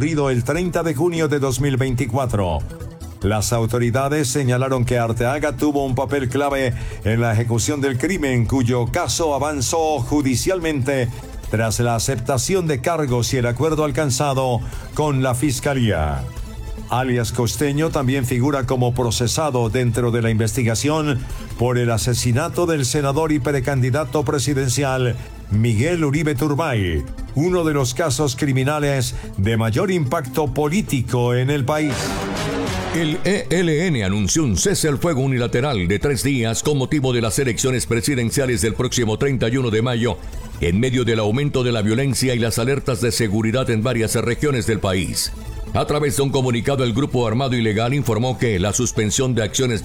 ocurrido el 30 de junio de 2024. Las autoridades señalaron que Arteaga tuvo un papel clave en la ejecución del crimen, cuyo caso avanzó judicialmente tras la aceptación de cargos y el acuerdo alcanzado con la Fiscalía. Alias Costeño también figura como procesado dentro de la investigación por el asesinato del senador y precandidato presidencial Miguel Uribe Turbay, uno de los casos criminales de mayor impacto político en el país. El ELN anunció un cese al fuego unilateral de 3 días con motivo de las elecciones presidenciales del próximo 31 de mayo, en medio del aumento de la violencia y las alertas de seguridad en varias regiones del país. A través de un comunicado, el grupo armado ilegal informó que la suspensión de acciones